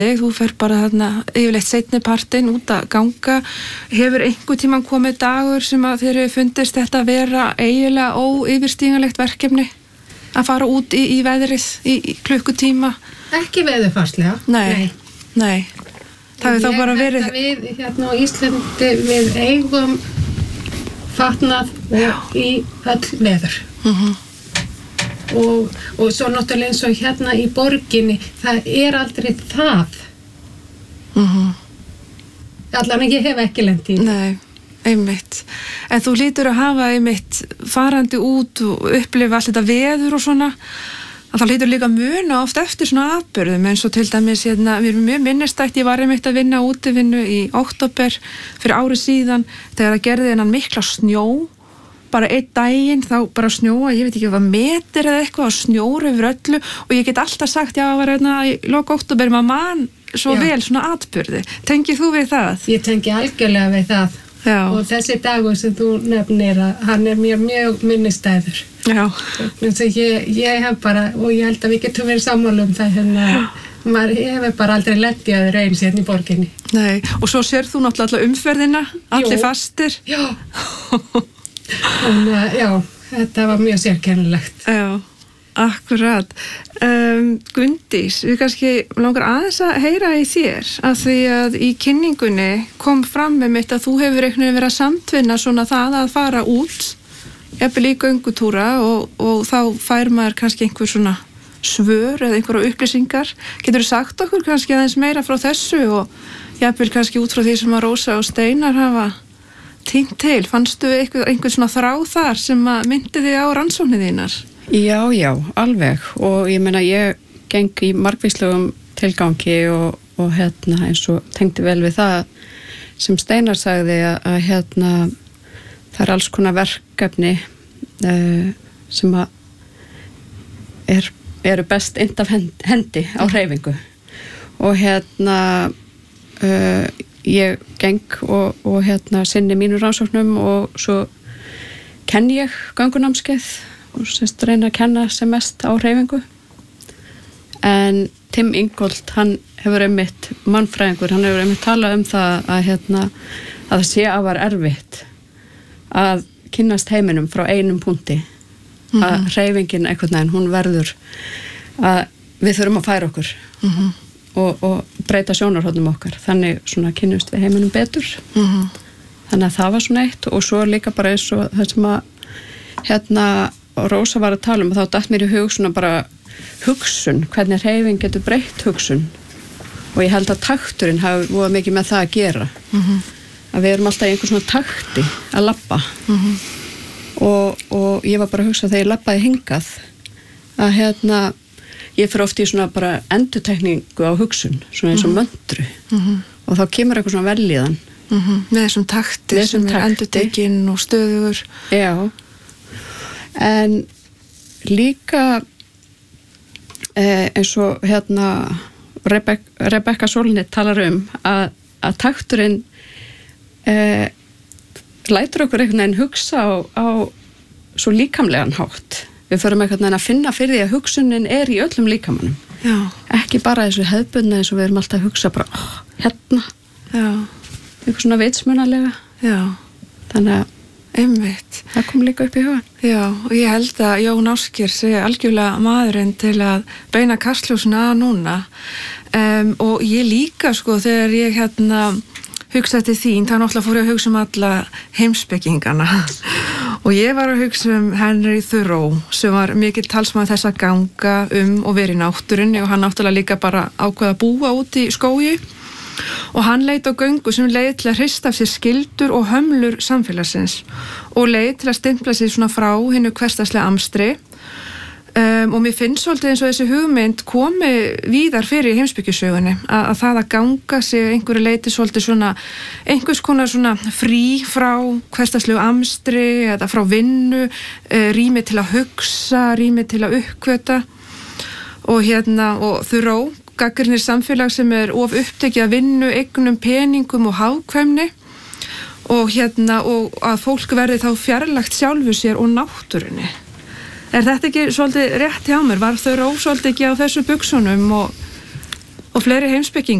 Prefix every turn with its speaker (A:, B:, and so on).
A: Þú fer bara þarna yfirleitt seinni partinn út að ganga. Hefur einhver tímann komið dagur sem að þér fundist þetta vera eiginlega óyfirstíganlegt verkefni að fara út í veðrið í klukkutíma?
B: Ekki veðurfarslega.
A: Nei. Það hefur þá bara verið...
B: Við hérna á Íslandi, við eigum fatnað í öll veður. Og svo náttúrulega eins og hérna í borginni, það aldrei það. Allan ég hef ekki lent í.
A: Nei, einmitt. En þú hlýtur að hafa einmitt farandi út og upplifa allt þetta veður og svona, að það hlýtur líka muna oft eftir svona atburðum, eins og til dæmis hérna, mér er mjög minnistætt, ég var einmitt að vinna útivinnu í október fyrir ári síðan, þegar það gerði þennan mikla snjó, bara einn daginn þá bara snjóa, ég veit ekki, það var metir eða eitthvað að snjóra yfir öllu og ég get alltaf sagt, já, það var hérna í lok október, maður man svo vel svona atburði. Tengir þú við það?
B: Ég tengi algjörlega við það. Já. Og þessi dagur sem þú nefnir, hann er mér mjög minnistæður.
A: Já.
B: Ég hef bara, og ég held að við getum verið sammála það, hérna, maður hefur bara aldrei lent í öðru eins hérna í borginni.
A: Nei, og svo sér þú náttúrulega umferðina, allir fastir.
B: Já. Já, þetta var mjög sérkennilegt.
A: Já, akkurat. Gunndís, við kannski langar aðeins að heyra í þér, að því að í kynningunni kom fram með mitt að þú hefur einhvern veginn verið að samtvinna svona það að fara út, jafnvel í göngutúra og þá fær maður kannski einhver svona svör eða einhverja upplýsingar. Getur þú sagt okkur kannski aðeins meira frá þessu og jafnvel kannski út frá því sem að Rósa og Steinar hafa tengt til? Fannstu einhver svona þráð þar sem að myndi þig á rannsóknir þínar?
C: Já, alveg, og ég meina ég geng í margvíslegum tilgangi og hérna eins og tengdi vel við það sem Steinar sagði að hérna það alls konar verkefni sem að eru best innt af hendi á hreyfingu og hérna ég geng og hérna sinni mínu rannsóknum og svo kenn ég göngunámskeið og semst reyna að kenna sem mest á hreyfingu. En Tim Ingold, hann hefur einmitt mannfræðingur, hann hefur einmitt talað það að hérna að það sé afar erfitt að kynnast heiminum frá einum punkti, að hreyfingin einhvern veginn, hún verður að við þurfum að færa okkur og breyta sjónarhornum okkar, þannig svona kynnumst við heiminum betur. Þannig að það var svona eitt og svo líka bara eins og það sem að hérna Rósa var að tala þá datt mér í hug svona bara hugsun, hvernig hreyfing getur breytt hugsun og ég held að takturinn hafi voða mikið með það að gera að við erum alltaf í einhver svona takti að labba og ég var bara að hugsa þegar ég labbaði hingað að hérna ég fyrir oft í svona bara endurtekningu á hugsun, svona eins og möndru og þá kemur eitthvað svona velíðan
A: með þessum takti sem er endurtekinn og stöðugur.
C: Já, en líka eins og hérna Rebekka Solnit talar að takturinn lætur okkur einhvern veginn hugsa á svo líkamlegan hátt. Við förum einhvern veginn að finna fyrir því að hugsunin er í öllum líkamanum.
A: Já. Ekki
C: bara þessu hefðbundna eins og við erum alltaf að hugsa bara hérna.
A: Já.
C: Eitthvað svona vitsmunalega.
A: Já.
C: Þannig að
A: einmitt.
C: Það kom líka upp í hugan.
A: Já, og ég held að Jón Ásgeir sé algjörlega maðurinn til að beina kastljósina að núna. Og ég líka sko þegar ég hérna hugsaði til þín, þá náttúrulega fór ég að hugsa alla heimspekingana og ég var að hugsa Henry Thoreau sem var mikill talsmaður þess að ganga og vera í náttúrunni og hann náttúrulega líka bara ákveða að búa út í skógi og hann leit á göngu sem leið til að hrista af sér skyldur og hömlur samfélagsins og leið til að stimpla sér svona frá hinnu hversdagslega amstri og mér finnst svolítið eins og þessi hugmynd komi víðar fyrir í heimspekisögunni að það að ganga sig einhverju leiti svolítið svona einhvers konar svona frí frá hversdagslegu amstri eða frá vinnu, rými til að hugsa, rými til að uppkvöta og hérna og Thoreau gagnrýnir samfélag sem er of upptekið að vinnu, eignum, peningum og hagkvæmni og hérna og að fólk verði þá fjarlægt sjálfu sér og náttúrunni. Er þetta ekki svolítið rétt hjá mér? Var Thoreau svolítið ekki á þessu buxunum og Og fleiri heimspekingar